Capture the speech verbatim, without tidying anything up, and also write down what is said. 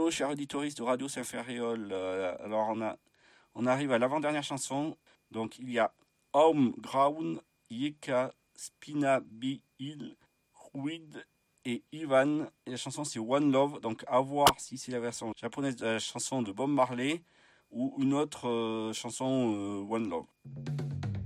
Bonjour, chers auditeurs de Radio Saint-Ferréol. Euh, alors, on, a, on arrive à l'avant-dernière chanson. Donc, il y a Home Ground, Yeka, Spina Bill, Ruid et Ivan. Et la chanson, c'est One Love. Donc, à voir si c'est la version japonaise de la chanson de Bob Marley ou une autre euh, chanson euh, One Love.